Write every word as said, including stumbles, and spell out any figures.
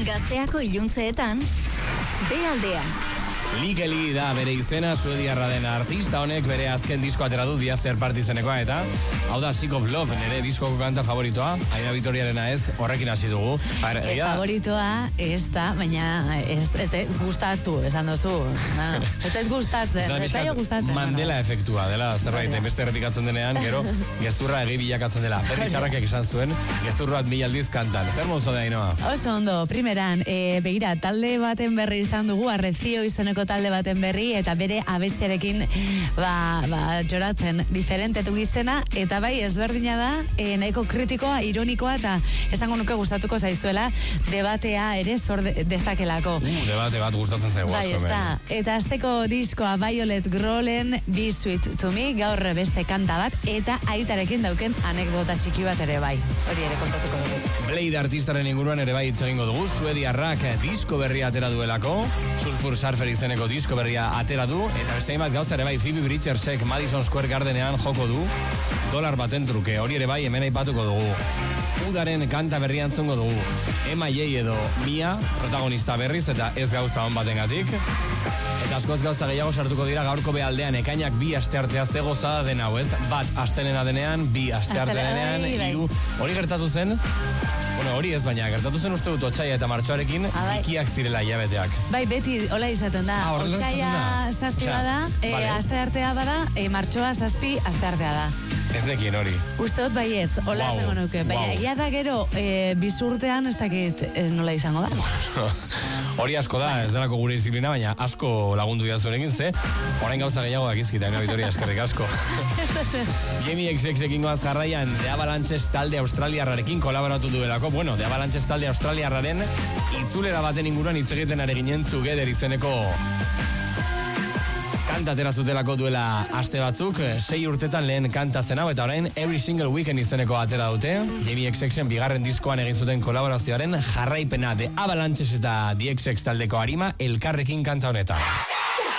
Gazteako iluntzeetan, B aldean. Likeli da bere izena, suediarra den artista honek bere azken disko atera du Dia Zer Party izenekoa, eta hau da Sick of Love, nire diskoko kanta favoritoa, Aina Vitoriarena ez, horrekin hasi dugu. Ar, e, favoritoa ez da, baina ez, ez, ez gustatu, esan dozu. No, ez ez gustatzen, ez da jo gustatzen. Mandela no, efektua dela, zerbait, beste errepikatzen denean, gero, gezurra egi bilakatzen dela. Berri txarrakek esan zuen, gezurra bat mila aldiz kantan. Zer mozo da, Ainoa? Oso ondo, primeran, e, begira, talde baten berri izan dugu, Arrezio izeneko talde baten berri, eta bere abestiarekin ba, ba, joratzen diferentetu gizena, eta bai ezberdina da, e, nahiko kritikoa, ironikoa, eta esango nuke gustatuko zaizuela, debatea ere zor de, dezakelako. Uh, debate bat gustatzen zaigu bai, asko. Bai, eta azteko diskoa Violet Grolen, Be Sweet to Me, gaur beste kanta bat, eta aitarekin dauken anekdota txiki bat ere bai. Hori ere kontatuko dugu. Blade artistaren inguruan ere bai hitz egingo dugu, suediarrak disko berria atera duelako, Sulfur Surfer izeneko disko berria atera du, eta beste bat gauza ere bai Phoebe Bridgersek Madison Square Gardenean joko du, dolar baten truke, hori ere bai hemen aipatuko dugu. Udaren kanta berria entzungo dugu, Emma Jay edo Mia, protagonista berriz, eta ez gauza hon batengatik. Eta askoz gauza gehiago sartuko dira gaurko behaldean, ekainak bi asteartea ze gozada den hau, ez? Bat astelena denean, bi astearte denean, hiru. Hori gertatu zen? Bueno, hori ez baina, gertatu zen uste dut otsaia eta martxoarekin ikiak zirela hilabeteak. Bai, beti hola izaten da. Ah, otsaia zazpi bada, e, vale. Asteartea bada, e, martxoa zazpi asteartea da. Ez nekin hori. Uste dut baiet, hola wow. Esango nuke. Baina, wow. Egia da gero, e, bizurtean ez dakit e, nola izango da. Hori asko da, ez delako gure disiplina, baina asko lagundu jazurekin, ze orain gauza gehiago dakizkita, Aina Vitoria, eskerrik asko. Jamie X X ekin goaz jarraian, The Avalanches talde australiarrarekin kolaboratu duelako. Bueno, The Avalanches talde australiarraren itzulera baten inguruan hitz egiten ari ginen Together izeneko kanta atera zutelako duela aste batzuk, sei urtetan lehen kanta zen hau, eta orain Every Single Weekend izeneko atera dute. Jamie X Xen bigarren diskoan egin zuten kolaborazioaren jarraipena The Avalanches eta The X X taldeko arima elkarrekin kanta honetan.